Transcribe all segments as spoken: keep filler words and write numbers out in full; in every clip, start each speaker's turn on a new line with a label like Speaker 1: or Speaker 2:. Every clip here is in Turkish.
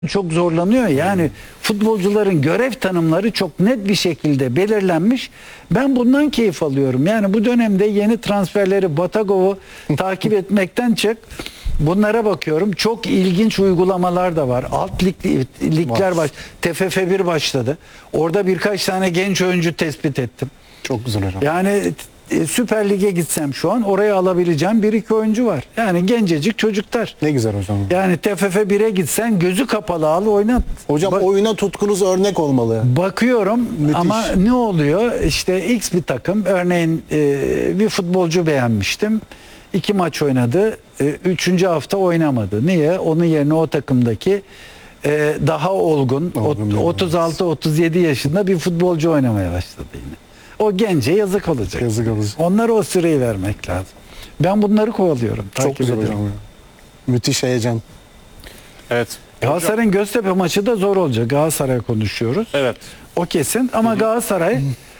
Speaker 1: çok zorlanıyor. Yani futbolcuların görev tanımları çok net bir şekilde belirlenmiş. Ben bundan keyif alıyorum. Yani bu dönemde yeni transferleri Batagov'u takip etmekten çık. Bunlara bakıyorum. Çok ilginç uygulamalar da var. Alt lig, ligler baş. T F F bir başladı. Orada birkaç tane genç oyuncu tespit ettim.
Speaker 2: Çok güzel hocam.
Speaker 1: Yani e, Süper Lig'e gitsem şu an oraya alabileceğim bir iki oyuncu var. Yani gencecik çocuklar.
Speaker 2: Ne güzel hocam.
Speaker 1: Yani T F F bire gitsen gözü kapalı al oynat.
Speaker 2: Hocam
Speaker 1: Bak,
Speaker 2: oyuna tutkunuz örnek olmalı.
Speaker 1: bakıyorum
Speaker 2: Müthiş.
Speaker 1: ama ne oluyor? İşte X bir takım örneğin e, bir futbolcu beğenmiştim. İki maç oynadı. E, üçüncü hafta oynamadı. Niye? Onun yerine o takımdaki e, daha olgun,
Speaker 2: Olgun
Speaker 1: otuz altı otuz yedi yaşında bir futbolcu oynamaya başladı yine. O gence yazık olacak.
Speaker 2: Yazık olacak.
Speaker 1: Onlara o süreyi vermek lazım. Ben bunları kovalıyorum.
Speaker 2: Çok
Speaker 1: takip
Speaker 2: güzel
Speaker 1: ediyorum.
Speaker 2: hocam. Ya. Müthiş heyecan.
Speaker 3: Evet.
Speaker 1: Galatasaray'ın Göztepe maçı da zor olacak. Galatasaray konuşuyoruz.
Speaker 3: Evet.
Speaker 1: O kesin ama Galatasaray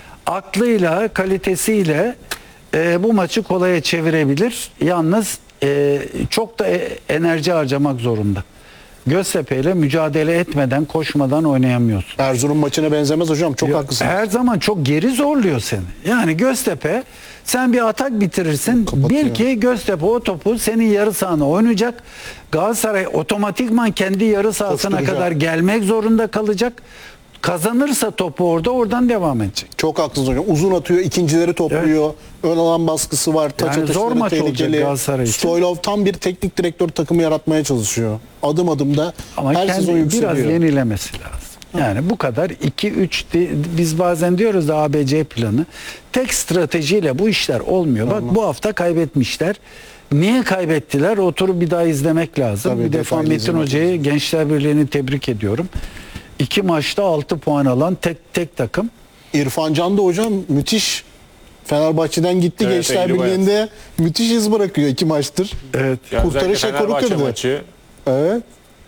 Speaker 1: aklıyla, kalitesiyle e, bu maçı kolaya çevirebilir. Yalnız e, çok da e, enerji harcamak zorunda. Göztepe ile mücadele etmeden, koşmadan oynayamıyorsun.
Speaker 2: Erzurum maçına benzemez hocam. Çok
Speaker 1: Ya,
Speaker 2: haklısın.
Speaker 1: her zaman çok geri zorluyor seni. Yani Göztepe sen bir atak bitirirsin.
Speaker 2: Kapatıyor.
Speaker 1: Bil ki Göztepe o topu senin yarı sahana oynayacak. Galatasaray otomatikman kendi yarı sahasına
Speaker 2: Koşturacak.
Speaker 1: kadar gelmek zorunda kalacak. Kazanırsa topu orada oradan devam edecek.
Speaker 2: Çok haklısınız hocam. Uzun atıyor, ikincileri topluyor. Ön alan baskısı var. Taç
Speaker 1: Yani zor
Speaker 2: atışları
Speaker 1: maç olacak
Speaker 2: tehlikeli.
Speaker 1: Galatasaray için.
Speaker 2: Stoylov tam bir teknik direktör takımı yaratmaya çalışıyor. Adım adım da
Speaker 1: Ama
Speaker 2: her sezon
Speaker 1: kendi
Speaker 2: yükseliyor.
Speaker 1: biraz yenilemesi lazım. Yani bu kadar iki üç biz bazen diyoruz da A B C planı. Tek stratejiyle bu işler olmuyor. Bak bu hafta kaybetmişler. Niye kaybettiler? Oturup bir daha izlemek lazım.
Speaker 2: Tabii,
Speaker 1: bir defa
Speaker 2: detaylı
Speaker 1: Metin
Speaker 2: izlemek
Speaker 1: Hoca'yı
Speaker 2: lazım.
Speaker 1: Gençler Birliği'ni tebrik ediyorum. İki maçta altı puan alan tek tek takım.
Speaker 2: İrfan Can da hocam müthiş. Fenerbahçe'den gitti,
Speaker 3: Evet,
Speaker 2: Gençler
Speaker 3: elli bayat.
Speaker 2: Birliği'nde müthiş iz bırakıyor iki maçtır.
Speaker 1: Evet.
Speaker 3: Ya
Speaker 2: Kurtarış
Speaker 3: özellikle
Speaker 2: rekoru
Speaker 3: Fenerbahçe
Speaker 2: kırdı.
Speaker 3: maçı
Speaker 2: Evet.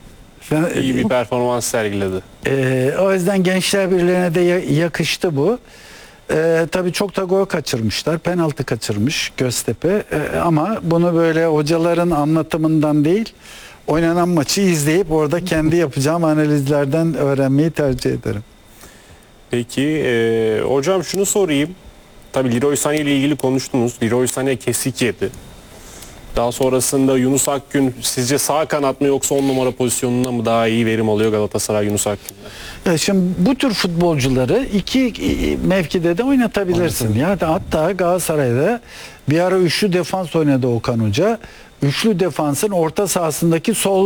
Speaker 1: Fen-
Speaker 3: iyi bir performans sergiledi.
Speaker 1: Ee, o yüzden Gençler Birliği'ne de ya- yakıştı bu. Ee, tabii çok da gol kaçırmışlar. Penaltı kaçırmış Göztepe. Ee, ama bunu böyle hocaların anlatımından değil, oynanan maçı izleyip orada kendi yapacağım analizlerden öğrenmeyi tercih ederim.
Speaker 3: Peki e, hocam şunu sorayım. Tabii Leroy Sané ile ilgili konuştunuz. Leroy Sané kesik yedi. Daha sonrasında Yunus Akgün sizce sağ kanat mı yoksa on numara pozisyonunda mı daha iyi verim alıyor Galatasaray Yunus Akgün'den?
Speaker 1: Ya şimdi bu tür futbolcuları iki mevkide de oynatabilirsin. Ya da hatta Galatasaray'da bir ara üçlü defans oynadı Okan Hoca. Üçlü defansın orta sahasındaki sol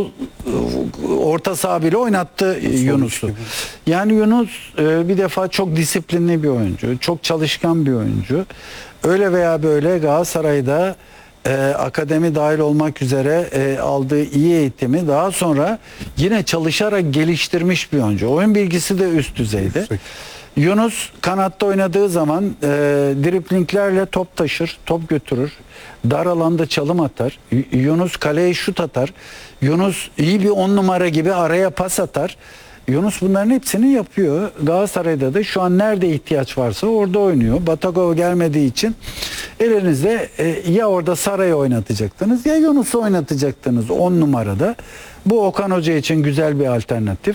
Speaker 1: orta saha bile oynattı Yunus'u. Yani Yunus e, bir defa çok disiplinli bir oyuncu, çok çalışkan bir oyuncu. Öyle veya böyle Galatasaray'da e, akademi dahil olmak üzere e, aldığı iyi eğitimi daha sonra yine çalışarak geliştirmiş bir oyuncu. Oyun bilgisi de üst düzeyde.
Speaker 2: Yüksek.
Speaker 1: Yunus kanatta oynadığı zaman e, driplinglerle top taşır, top götürür. Dar alanda çalım atar. Y- Yunus kaleye şut atar. Yunus iyi bir on numara gibi araya pas atar. Yunus bunların hepsini yapıyor. Galatasaray'da da şu an nerede ihtiyaç varsa orada oynuyor. Batagov gelmediği için elinizde e, ya orada Saray'ı oynatacaktınız ya Yunus'u oynatacaktınız on numarada. Bu Okan Hoca için güzel bir alternatif.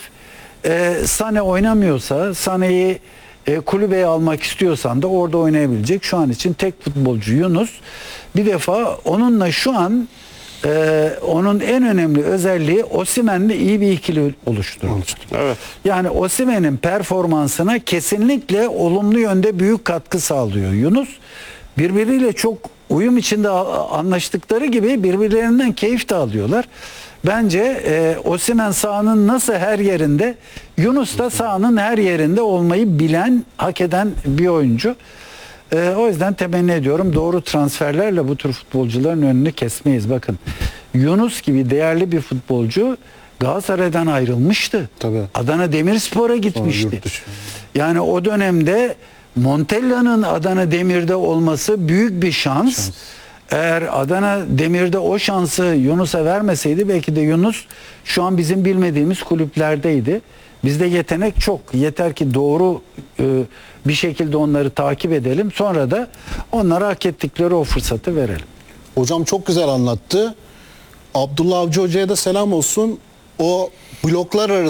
Speaker 1: E, Sané oynamıyorsa, Sané'yi e, kulübeye almak istiyorsan da orada oynayabilecek şu an için tek futbolcu Yunus. Bir defa onunla şu an e, onun en önemli özelliği Osimhen'le iyi bir ikili oluşturdu.
Speaker 3: Evet.
Speaker 1: Yani Osimhen'in performansına kesinlikle olumlu yönde büyük katkı sağlıyor Yunus. Birbiriyle çok uyum içinde a- anlaştıkları gibi birbirlerinden keyif de alıyorlar. Bence e, Osimhen sahanın nasıl her yerinde, Yunus da sahanın her yerinde olmayı bilen, hak eden bir oyuncu. E, o yüzden temenni ediyorum doğru transferlerle bu tür futbolcuların önünü kesmeyiz. Bakın Yunus gibi değerli bir futbolcu Galatasaray'dan ayrılmıştı.
Speaker 2: Tabii.
Speaker 1: Adana Demirspor'a gitmişti.
Speaker 2: yurt dışı.
Speaker 1: Yani o dönemde Montella'nın Adana Demir'de olması büyük bir şans.
Speaker 2: Şans.
Speaker 1: Eğer Adana Demir'de o şansı Yunus'a vermeseydi belki de Yunus şu an bizim bilmediğimiz kulüplerdeydi. Bizde yetenek çok. Yeter ki doğru e, bir şekilde onları takip edelim. Sonra da onlara hak ettikleri o fırsatı verelim.
Speaker 2: Hocam çok güzel anlattı. Abdullah Avcı Hoca'ya da selam olsun. o bloklar arası